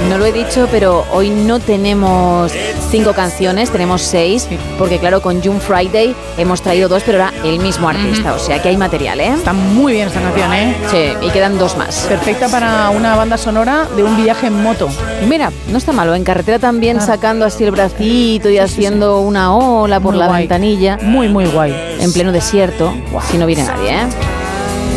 No lo he dicho, pero hoy no tenemos 5 canciones, tenemos 6, porque claro, con June Friday hemos traído 2, pero era el mismo artista, o sea que hay material, ¿eh? Está muy bien esta canción, ¿eh? Sí, y quedan 2 más. Perfecta para una banda sonora de un viaje en moto. Mira, no está malo, en carretera también sacando así el bracito y haciendo una ola por muy la guay. ventanilla. Muy, muy guay. En pleno desierto, si no viene nadie, ¿eh?